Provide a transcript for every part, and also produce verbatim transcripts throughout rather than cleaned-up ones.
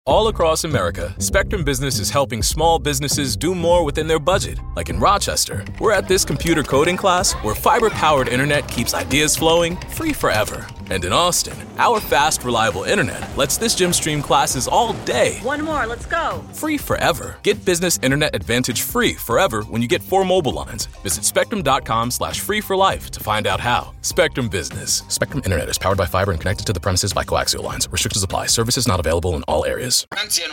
All across America, Spectrum Business is helping small businesses do more within their budget. Like in Rochester, we're at this computer coding class where fiber-powered internet keeps ideas flowing free forever. And in Austin, our fast, reliable internet lets this gym stream classes all day. One more, let's go. Free forever. Get Business Internet Advantage free forever when you get four mobile lines. Visit spectrum.com slash free for life to find out how. Spectrum Business. Spectrum Internet is powered by fiber and connected to the premises by coaxial lines. Restrictions apply. Services not available in all areas.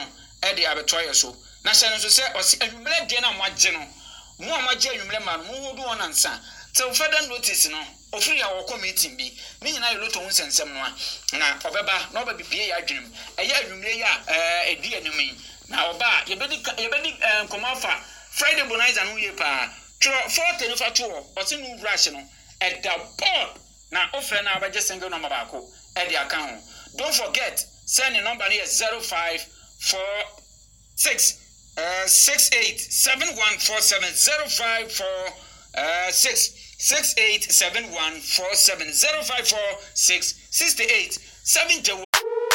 So further notice no ofri ya woko meeting bi me nyina ye loto hunsensem no na obeba na oba bibie ya adwenem eye adwumre ya eh edi enumi na oba ye bedi ye bedi komafa Friday bonaiza no ye pa tro forty no fa to o se no rush no e da board na ofre na abaje single number ba ko e di account. Don't forget send the number here zero five four six uh six eight seven one four seven zero five four uh six Six eight seven one four seven zero five four six sixty eight seventy one.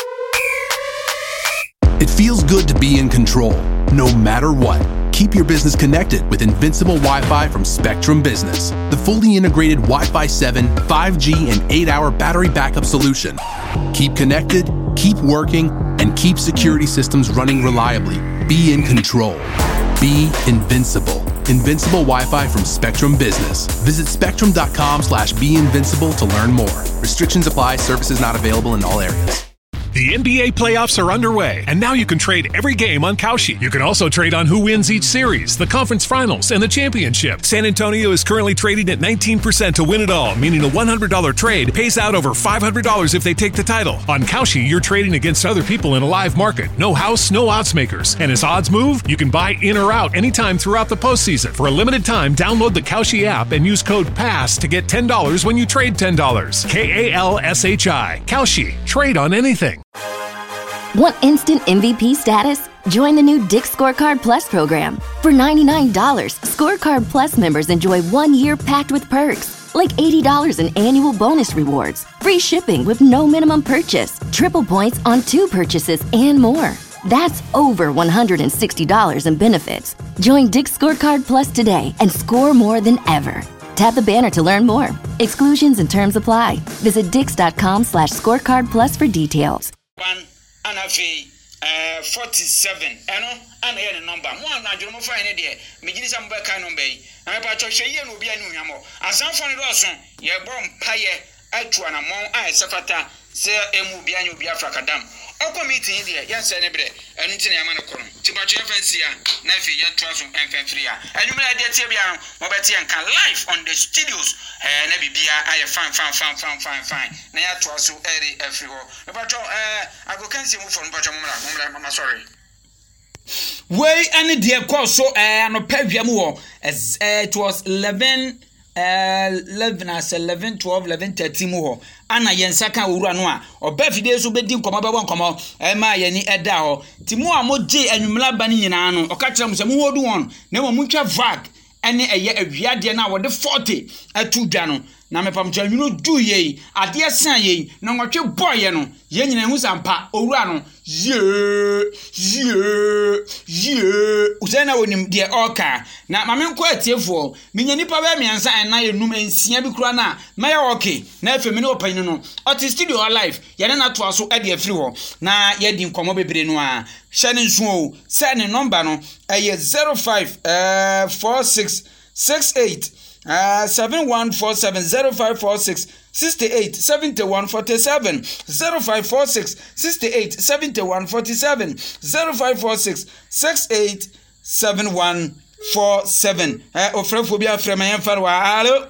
It feels good to be in control, no matter what. Keep your business connected with Invincible Wi-Fi from Spectrum Business, the fully integrated Wi-Fi seven, five G, and eight hour battery backup solution. Keep connected, keep working, and keep security systems running reliably. Be in control. Be invincible. Invincible Wi-Fi from Spectrum Business. Visit spectrum.com slash be invincible to learn more. Restrictions apply. Services not available in all areas. The N B A playoffs are underway, and now you can trade every game on Kalshi. You can also trade on who wins each series, the conference finals, and the championship. San Antonio is currently trading at nineteen percent to win it all, meaning a one hundred dollars trade pays out over five hundred dollars if they take the title. On Kalshi, you're trading against other people in a live market. No house, no odds makers. And as odds move, you can buy in or out anytime throughout the postseason. For a limited time, download the Kalshi app and use code PASS to get ten dollars when you trade ten dollars. K A L S H I. Kalshi. Trade on anything. Want instant M V P status? Join the new Dick's Scorecard Plus program. For ninety-nine dollars, Scorecard Plus members enjoy one year packed with perks, like eighty dollars in annual bonus rewards, free shipping with no minimum purchase, triple points on two purchases, and more. That's over one hundred sixty dollars in benefits. Join Dick's Scorecard Plus today and score more than ever. Tap the banner to learn more. Exclusions and terms apply. Visit dix.com slash scorecard plus for details. And have uh forty-seven eno and here the number one na jomo fa ene de me gini sam beka number yi na ba cho hwe ye no bia ni hwamo asan fo ne do so ye bom paye atu ana mon a sefata se emu bia nyu bia frakadam o meeting de ya se ne bre enu ti na ya ma ne koro ti ba cho fancy a na fi ye twa so enfen free a enu me de tie bia mo beti en kan live on the studios eh na bibia aye fan fan fan fan fan fan na ya twa so eri every ho me ba cho eh I go can see move from ba cho mo mra mama sorry way any de course so eh no pavia mu ho it was eleven uh eleven as eleven twelve eleven thirteen mu ho ana yensa kan owura no a obafide so bedi nkomo bebo nkomo e ma ye ni eda ho ti mu a mo je anwumla ba ni nyina no o ka kire mo se mu hodu won na mo ntwa vag ene eye awiade na wo de forty atu dwa no na mepam twanwunu du ye ade san ye na nwotwe boye no ye nyina hu sampa owura no ye ye ye usena wonim de oka na mame nko atiefo menya nipa ba miansa en na ye num ensia bi kura na maye okay na efe me ne opan no oti studio live ye na to aso e de afiri ho na ye di nkomo bebre no a hye ne nso o se ne number no eye zero five uh four six six eight Uh, seven one four seven zero five four six sixty eight seventy one forty seven zero five four six sixty eight seventy one forty seven zero five four six six eight seven one four seven. Eh, ofrefobia frema yen farwa. Hello.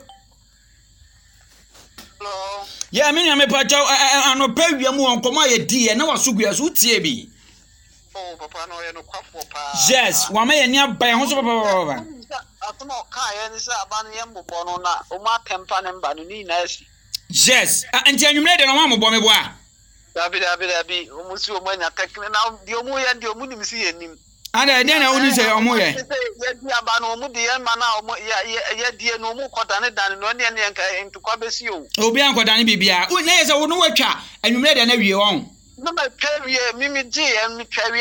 Hello. Yeah, me nyame pa chaw anopa wiam won komo ye di e na wasugua so tie bi. Oh, papa no ye no kwafo pa. Yes, wa me ye ni aban ho so papa papa. Atuno kai ni sa aban ye mbobọ no na o ma tempa ne mba no ni na asi. Yes, anti anwumre de no ma mbobọ me bo a. Dabi dabi dabi o mu si o ma nya tekne na di o mu ye ndi o mu nim si ye nim. Ana de na oni se o mu ye. Ye di aba no mu di ye ma na o mu ye ye di no mu koda ne dan no ne ne nka ntukwa besi o. Obi an koda ne bibia. O na ye se wo no watwa anwumre de na wie won. No ma twa wie mimi di ye mi twa